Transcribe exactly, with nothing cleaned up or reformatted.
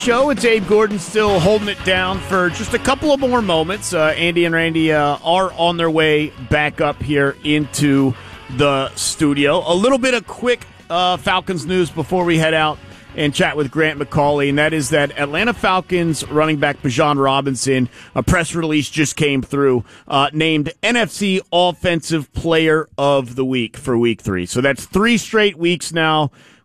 Show. It's Abe Gordon still holding it down for just a couple of more moments. Uh, Andy and Randy uh, are on their way back up here into the studio. A little bit of quick uh, Falcons news before we head out and chat with Grant McCauley, and that is that Atlanta Falcons running back Bijan Robinson, a press release just came through, uh, named N F C Offensive Player of the Week for Week three. So that's three straight weeks now